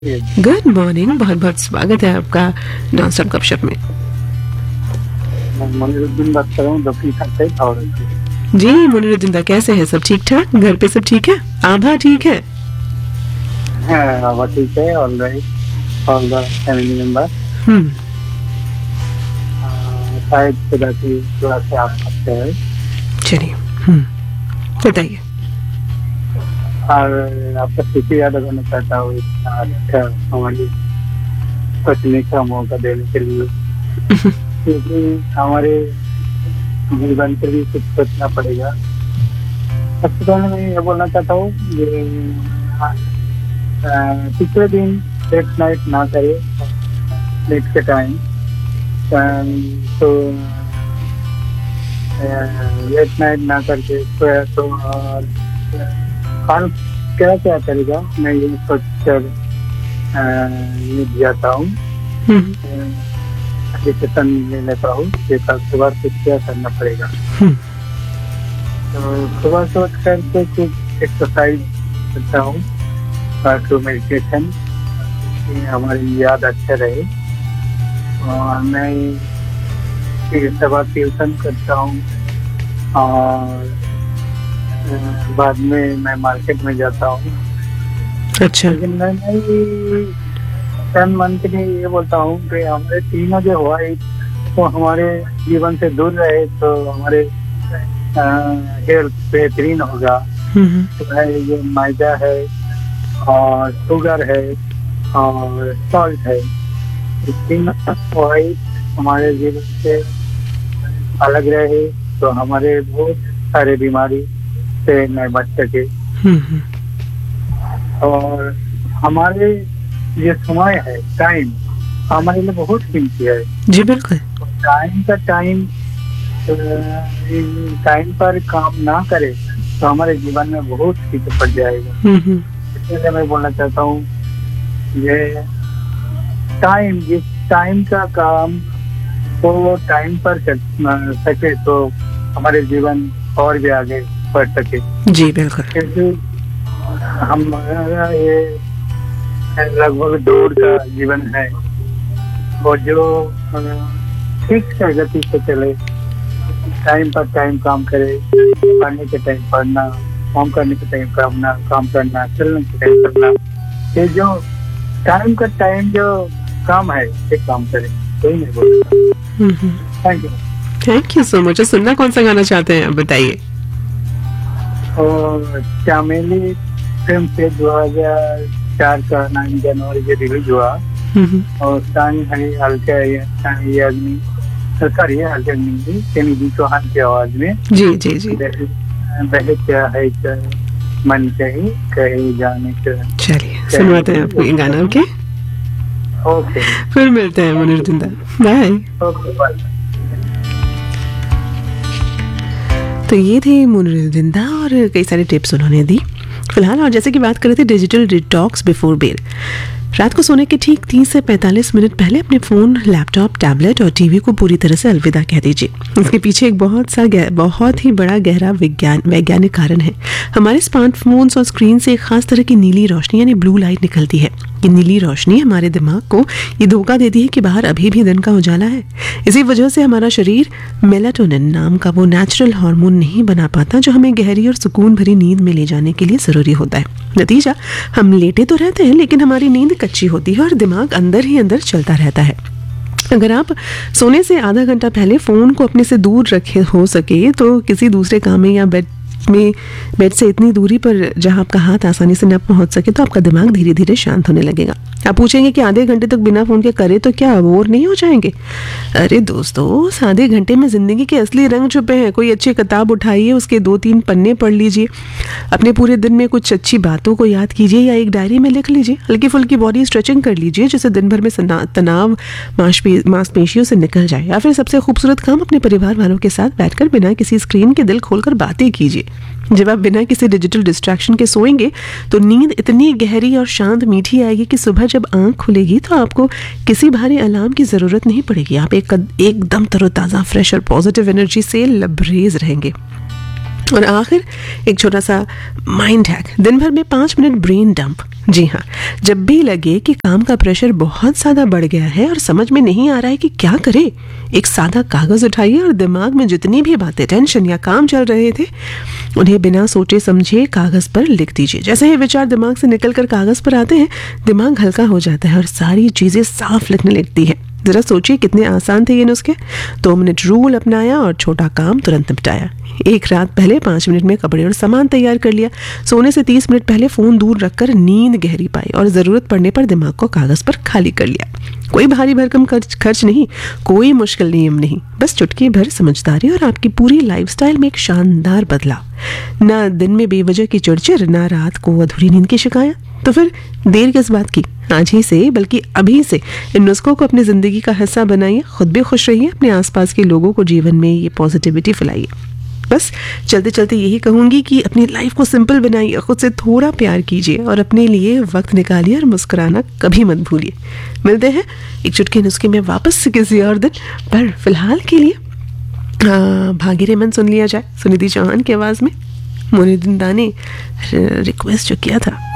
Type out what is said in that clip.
Good morning, बहुत बहुत स्वागत है आपका नॉन स्टॉप गपशप में। मनिरुद्दीन बात कर रहा हूँ दक्षिण से और जी मुनीरुद्दीन दा, कैसे हैं? सब ठीक ठाक? घर पे सब ठीक है? आभा ठीक है? हाँ ठीक है। All right, all the family member. हम्म। शायद खुदा की दुआ से आप अच्छे हैं। चलिए, बताइए। और आपका खुशी याद करना चाहता हूँ इतना अच्छा हमारी सोचने का मौका देने के लिए, क्योंकि हमारे जीवन के लिए कुछ सोचना पड़ेगा। सबसे पहले मैं ये बोलना चाहता हूँ ये पिछले दिन लेट नाइट ना करे, लेट के टाइम तो लेट नाइट ना करके तो कल क्या क्या करेगा मैं ये सोच कर ये जाता हूँ, डिसीजन ले लेता हूँ कि कल सुबह से क्या करना पड़ेगा। तो सुबह सोच कर तो कुछ एक्सरसाइज करता हूँ, टू मेडिटेशन, हमारी याद अच्छा रहे। और मैं फिर सुबह ट्यूशन करता हूँ और बाद में मैं मार्केट में जाता हूँ। अच्छा। लेकिन मैं 10 मंथ के लिए ये बोलता हूँ कि हमारे तीनों जो हुआ वो हमारे जीवन से दूर रहे तो हमारे हेल्थ बेहतरीन होगा। तो ये मैदा है और शुगर है और सॉल्ट है, ये तीनों हमारे जीवन से अलग रहे तो हमारे बहुत सारे बीमारी से न बच सके। और हमारे ये समय है, टाइम हमारे लिए बहुत कीमती है। जी बिल्कुल। टाइम पर काम ना करे तो हमारे जीवन में बहुत चीज पड़ जाएगा। इसलिए मैं बोलना चाहता हूँ ये जिस टाइम का काम तो टाइम पर कर सके तो हमारे जीवन और भी आगे बढ़ सके। जी बिल्कुल। क्योंकि हमारा ये लगभग दौड़ का जीवन है, वो जो ठीक से गति से चले, टाइम पर टाइम काम करे, पढ़ने के टाइम पढ़ना, काम करने के टाइम काम करना, चलने के टाइम चलना, ये जो टाइम का टाइम जो काम है ये काम करे, यही नहीं बोलता। Thank you. Thank you so much. सुनना कौन सा गाना चाहते हैं आप, बताइए। और चमेली फिल्म से 2004 का 9 जनवरी से रिलीज हुआ और सॉन्ग है हल्के अग्नि, सॉरी हल्के अग्नि केनेडी चौहान की आवाज में। जी जी जी। वह क्या है मन कहे कहे जाने का। चलिए सुनवाते हैं आपको ये गाना। ओके ओके, फिर मिलते हैं मुनीरुद्दीन दा, बाय। Okay bye. तो ये थे मुनीरुद्दीन दा और कई सारे टिप्स उन्होंने दी फिलहाल। और जैसे कि बात कर रहे थे डिजिटल डिटॉक्स बिफोर बेड, रात को सोने के ठीक 30 से 45 मिनट पहले अपने फ़ोन, लैपटॉप, टैबलेट और टीवी को पूरी तरह से अलविदा कह दीजिए। इसके पीछे एक बहुत ही बड़ा गहरा वैज्ञानिक कारण है। हमारे स्मार्टफोन्स और स्क्रीन से एक खास तरह की नीली रोशनी यानी ब्लू लाइट निकलती है। ये नीली रोशनी हमारे दिमाग को ये धोखा देती है कि बाहर अभी भी दिन का उजाला है। इसी वजह से हमारा शरीर मेलाटोनिन नाम का वो नेचुरल हार्मोन नहीं बना पाता जो हमें गहरी और सुकून भरी नींद में ले जाने के लिए ज़रूरी होता है। नतीजा, हम लेटे तो रहते हैं लेकिन हमारी नींद कच्ची होती है और दिमाग अंदर ही अंदर चलता रहता है। अगर आप सोने से आधा घंटा पहले फ़ोन को अपने से दूर रखे हो सके तो किसी दूसरे काम में या बेड से इतनी दूरी पर जहां आपका हाथ आसानी से न पहुंच सके तो आपका दिमाग धीरे धीरे शांत होने लगेगा। आप पूछेंगे कि आधे घंटे तक बिना फ़ोन के करे तो क्या बोर नहीं हो जाएंगे? अरे दोस्तों, उस आधे घंटे में ज़िंदगी के असली रंग छुपे हैं। कोई अच्छी किताब उठाइए, उसके 2-3 पन्ने पढ़ लीजिए, अपने पूरे दिन में कुछ अच्छी बातों को याद कीजिए या एक डायरी में लिख लीजिए, हल्की फुल्की बॉडी स्ट्रेचिंग कर लीजिए जिससे दिन भर में तनाव मांसपेशियों से निकल जाए। या फिर सबसे खूबसूरत काम, अपने परिवार वालों के साथ बैठकर बिना किसी स्क्रीन के दिल खोलकर बातें कीजिए। जब आप बिना किसी डिजिटल डिस्ट्रैक्शन के सोएंगे तो नींद इतनी गहरी और शांत मीठी आएगी कि सुबह जब आंख खुलेगी तो आपको किसी भारी अलार्म की ज़रूरत नहीं पड़ेगी। आप एकदम तरोताज़ा, फ्रेश और पॉजिटिव एनर्जी से लबरेज रहेंगे। और आखिर एक छोटा सा माइंड हैक, दिन भर में 5 मिनट ब्रेन डंप। जी हाँ, जब भी लगे कि काम का प्रेशर बहुत ज़्यादा बढ़ गया है और समझ में नहीं आ रहा है कि क्या करे, एक सादा कागज़ उठाइए और दिमाग में जितनी भी बातें, टेंशन या काम चल रहे थे उन्हें बिना सोचे समझे कागज़ पर लिख दीजिए। जैसे ही विचार दिमाग से निकल कर कागज़ पर आते हैं, दिमाग हल्का हो जाता है और सारी चीज़ें साफ लगने लगती हैं। ज़रा सोचिए कितने आसान थे ये नुस्खे। 2 मिनट रूल अपनाया और छोटा काम तुरंत निपटाया। एक रात पहले 5 मिनट में कपड़े और सामान तैयार कर लिया। सोने से 30 मिनट पहले फ़ोन दूर रखकर नींद गहरी पाई और ज़रूरत पड़ने पर दिमाग को कागज़ पर खाली कर लिया। कोई भारी भरकम खर्च नहीं, कोई मुश्किल नियम नहीं, बस चुटकी भर समझदारी और आपकी पूरी लाइफस्टाइल में एक शानदार बदलाव। ना दिन में बेवजह की चिड़चिड़, ना रात को अधूरी नींद की शिकायत। तो फिर देर किस बात की, आज ही से बल्कि अभी से इन नुस्खों को अपनी ज़िंदगी का हिस्सा बनाइए। खुद भी खुश रहिए, अपने आसपास के लोगों को जीवन में ये पॉजिटिविटी फैलाइए। बस चलते चलते यही कहूँगी कि अपनी लाइफ को सिंपल बनाइए, खुद से थोड़ा प्यार कीजिए और अपने लिए वक्त निकालिए और मुस्कुराना कभी मत भूलिए। मिलते हैं एक चुटके नुस्खे में वापस से किसी और दिन, पर फिलहाल के लिए भागीरे मन सुन लिया जाए सुनिधि चौहान की आवाज़ में। मोइनुद्दीन दा ने रिक्वेस्ट जो किया था